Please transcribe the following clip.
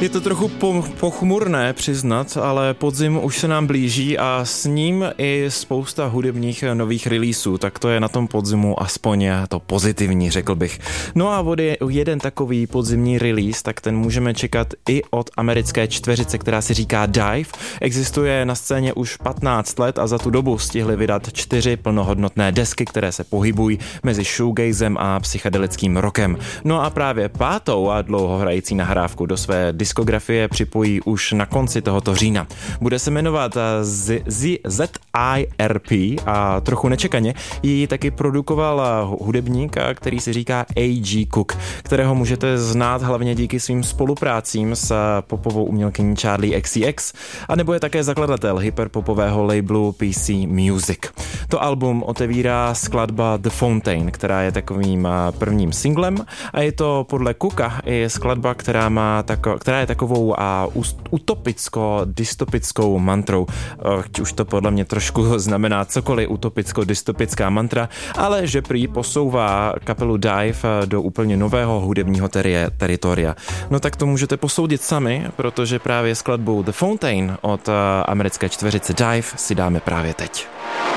Je to trochu pochmurné přiznat, ale podzim už se nám blíží a s ním i spousta hudebních nových releaseů, tak to je na tom podzimu aspoň to pozitivní, řekl bych. No a jeden takový podzimní release, tak ten můžeme čekat i od americké čtveřice, která si říká Dive. Existuje na scéně už 15 let a za tu dobu stihli vydat 4 plnohodnotné desky, které se pohybují mezi shoegazem a psychedelickým rockem. No a právě 5. a dlouhohrající nahrávku do své diskografie připojí už na konci tohoto října. Bude se jmenovat ZIRP a trochu nečekaně ji taky produkoval hudebník, který se říká A.G. Cook, kterého můžete znát hlavně díky svým spoluprácím s popovou umělkyní Charli XCX, anebo je také zakladatel hyperpopového labelu PC Music. To album otevírá skladba The Fountain, která je takovým prvním singlem a je to podle Cooka i skladba, která je takovou utopicko-dystopickou mantrou. Už to podle mě trošku znamená cokoliv utopicko-dystopická mantra, ale že prý posouvá kapelu Dive do úplně nového hudebního teritoria. No tak to můžete posoudit sami, protože právě skladbu The Fountain od americké čtveřice Dive si dáme právě teď.